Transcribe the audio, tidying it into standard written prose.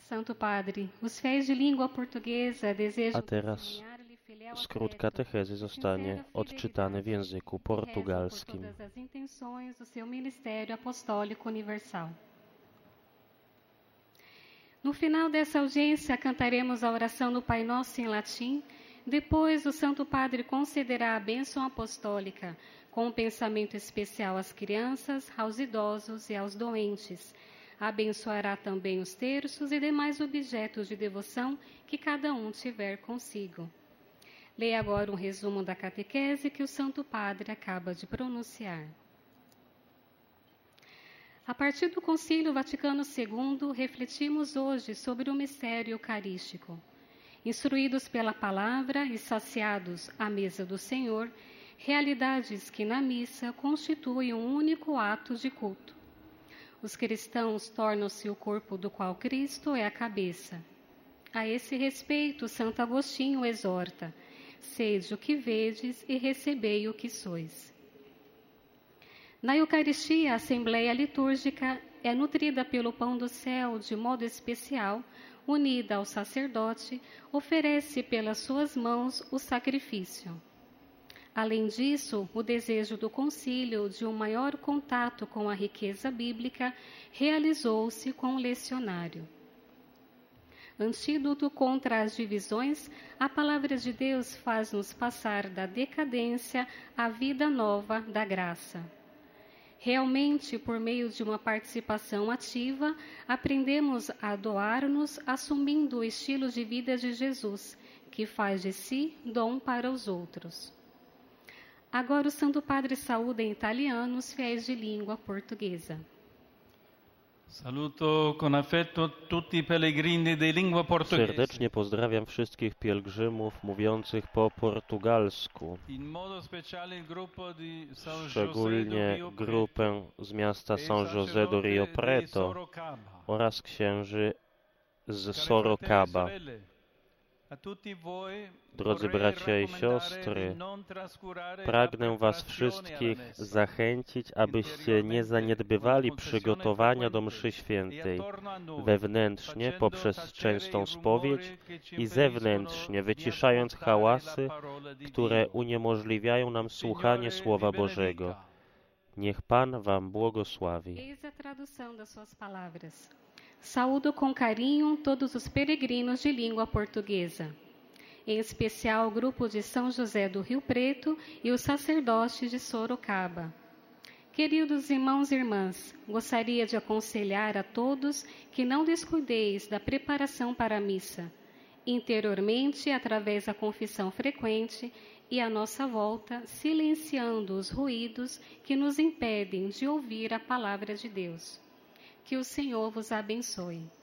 Santo Padre, os fiéis de língua portuguesa desejam A teraz skrót katechezy zostanie odczytany w języku portugalskim. todas as intenções do seu ministério apostólico universal. No final dessa audiência, cantaremos a oração do Pai Nosso em latim. Depois, o Santo Padre concederá a bênção apostólica, com um pensamento especial às crianças, aos idosos e aos doentes. Abençoará também os terços e demais objetos de devoção que cada um tiver consigo. Leia agora um resumo da catequese que o Santo Padre acaba de pronunciar. A partir do Concílio Vaticano II, refletimos hoje sobre o mistério eucarístico. Instruídos pela palavra e saciados à mesa do Senhor, realidades que na missa constituem um único ato de culto. Os cristãos tornam-se o corpo do qual Cristo é a cabeça. A esse respeito, Santo Agostinho exorta: sede o que vedes e recebei o que sois. Na Eucaristia, a Assembleia Litúrgica é nutrida pelo pão do céu de modo especial, unida ao sacerdote, oferece pelas suas mãos o sacrifício. Além disso, o desejo do concílio de um maior contato com a riqueza bíblica realizou-se com o lecionário. Antídoto contra as divisões, a palavra de Deus faz-nos passar da decadência à vida nova da graça. Realmente, por meio de uma participação ativa, aprendemos a doar-nos assumindo o estilo de vida de Jesus, que faz de si dom para os outros. Agora o Santo Padre saúda em italiano os fiéis de língua portuguesa. Saluto con affetto tutti i pellegrini di lingua portoghese. Serdecznie pozdrawiam wszystkich pielgrzymów mówiących po portugalsku, In modo speciale il gruppo di São José do szczególnie Rio grupę z miasta São José do Rio Preto oraz księży z Sorocaba. Drodzy bracia i siostry, pragnę was wszystkich zachęcić, abyście nie zaniedbywali przygotowania do mszy świętej wewnętrznie poprzez częstą spowiedź i zewnętrznie wyciszając hałasy, które uniemożliwiają nam słuchanie Słowa Bożego. Niech Pan wam błogosławi. Eis a tradução das suas palavras. Saúdo com carinho todos os peregrinos de língua portuguesa, em especial o grupo de São José do Rio Preto e os sacerdotes de Sorocaba. Queridos irmãos e irmãs, gostaria de aconselhar a todos que não descuideis da preparação para a missa, interiormente através da confissão frequente e à nossa volta, silenciando os ruídos que nos impedem de ouvir a palavra de Deus. Que o Senhor vos abençoe.